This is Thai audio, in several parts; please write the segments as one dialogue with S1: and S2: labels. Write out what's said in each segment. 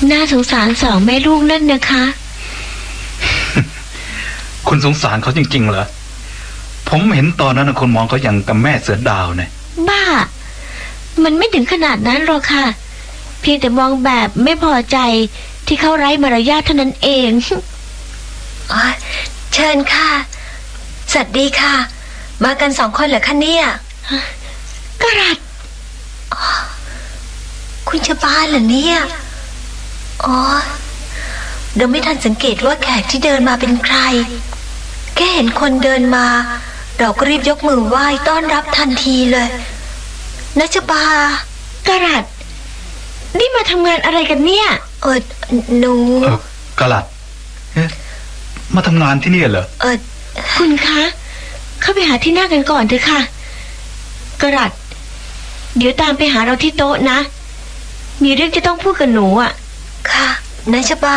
S1: น่าสงสารสองแม่ลูกนั่นนะคะ
S2: คุณสงสารเขาจริงๆเหรอผมเห็นตอนนั้นคนมองเขาอย่างกับแม่เสือดาวเนี่ย
S1: บ้ามันไม่ถึงขนาดนั้นหรอกค่ะเพียงแต่มองแบบไม่พอใจที่เขาไร้มารยาทเท่านั้นเอง
S3: อ๋อเชิญค่ะสวัสดีค่ะมากัน2 คนเหรอคะเนี่ย
S1: กระด
S3: คุณชบาเหรอเนี่ยอ๋อเดี๋ยวไม่ทันสังเกตว่าแขกที่เดินมาเป็นใครแค่เห็นคนเดินมาเราก็รีบยกมือไหว้ต้อนรับทันทีเลยนะชบาก
S1: ระดนี่มาทำงานอะไรกันเนี่ย
S3: หนู
S2: กระดมาทำงานที่นี่เหรอ
S1: คุณคะเข้าไปหาที่นั่งกันก่อนเถอะค่ะกระดเดี๋ยวตามไปหาเราที่โต๊ะนะมีเรื่องจะต้องพูดกับหนูอ่ะ
S3: ค่ะนายชบา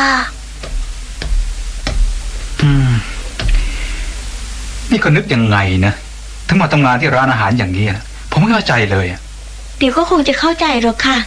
S2: นี่ก็นึกยังไงนะถึงมาทำงานที่ร้านอาหารอย่างนี้นะผมไม่เข้าใจเลย
S1: เดี๋ยวก็คงจะเข้าใจหรอกค่ะ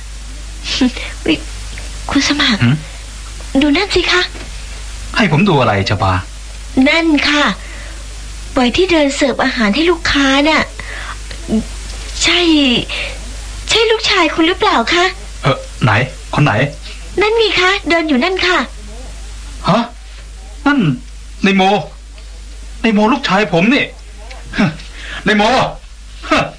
S1: คุณสมัครดูนั่นสิคะ
S2: ให้ผมดูอะไรชบา
S1: นั่นค่ะบ่อยที่เดินเสิร์ฟอาหารให้ลูกค้าน่ะใช่ลูกชายคุณหรือเปล่าคะ
S2: ไหนคนไหน
S1: นั่นไงคะเดินอยู่นั่นค่ะ
S2: ฮะนั่นในโมลูกชายผมนี่ในโม